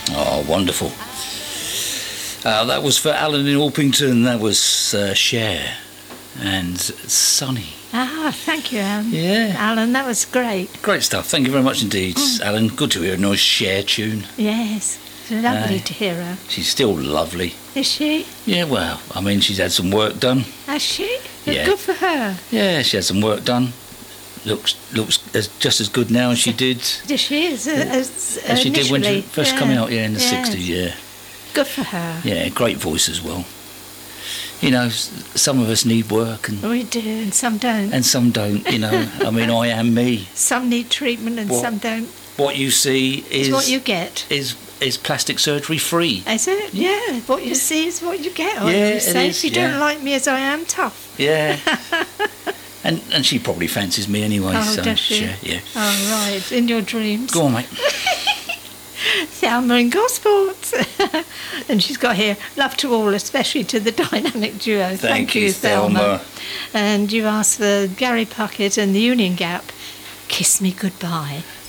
Oh, wonderful. That was for Alan in Orpington. That was Cher and Sonny. Ah, thank you, Alan. Yeah. Alan, that was great. Great stuff. Thank you very much indeed, Alan. Good to hear a nice Cher tune. Yes, it's lovely to hear her. She's still lovely. Is she? Yeah, well, I mean, she's had some work done. Has she? Yeah. Good for her. Yeah, she had some work done. Looks just as good now as she did. Does she? As she did when she first come out, in the 60s, yeah. Good for her. Yeah, great voice as well. You know, some of us need work and We do, and some don't. and some don't, you know. I mean, I am me. Some need treatment and some don't. What you see It's is what you get. is plastic surgery free. Is it? Yeah. What you see is what you get. I Yeah, always say. it is, If you don't like me as I am, tough. Yeah. and she probably fancies me anyway. Oh, so does she? yeah. Oh, right. In your dreams. Go on, mate. Thelma in Gosports. And she's got here, love to all, especially to the dynamic duo. Thank you, Thelma. And you asked for Gary Puckett and the Union Gap, Kiss Me Goodbye.